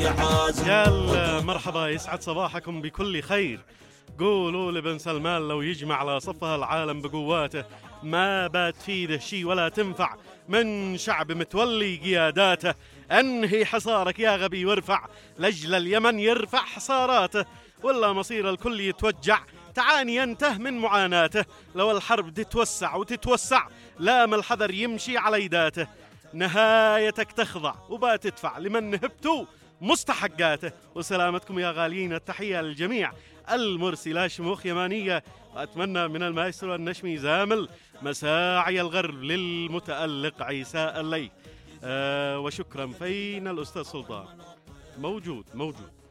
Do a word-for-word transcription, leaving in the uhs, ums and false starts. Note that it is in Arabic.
يا حازم. يلا مرحبا، يسعد صباحكم بكل خير. قولوا لبن سلمان لو يجمع على صفها العالم بقواته ما بات فيده شي ولا تنفع من شعب متولي قياداته. انهي حصارك يا غبي وارفع لجل اليمن يرفع حصاراته، ولا مصير الكل يتوجع تعاني ينته من معاناته. لو الحرب تتوسع وتتوسع لام الحذر يمشي على يداته. نهايتك تخضع وبا تدفع لمن نهبتو مستحقاته. وسلامتكم يا غاليين، التحية للجميع المرسلة شموخ يمانية، وأتمنى من المايسترو النشمي زامل مساعي الغرب للمتألق عيساء الليل. أه وشكرا. فين الأستاذ سلطان؟ موجود موجود.